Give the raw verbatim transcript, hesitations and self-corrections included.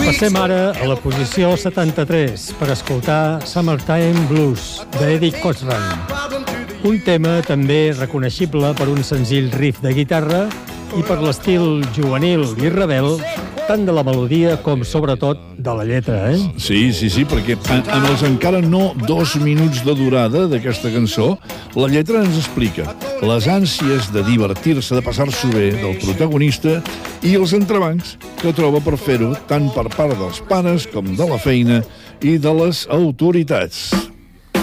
Passem ara a la posició setanta-tres per escoltar Summertime Blues, d'Eddie Cochran. Un tema també reconeixible per un senzill riff de guitarra i per l'estil juvenil i rebel, tant de la melodia com, sobretot, de la lletra, eh? Sí, sí, sí, perquè en, en els encara no dos minuts de durada d'aquesta cançó, la lletra ens explica les ànsies de divertir-se, de passar-s'ho bé, del protagonista i els entrebancs que troba per fer-ho tant per part dels pares com de la feina i de les autoritats.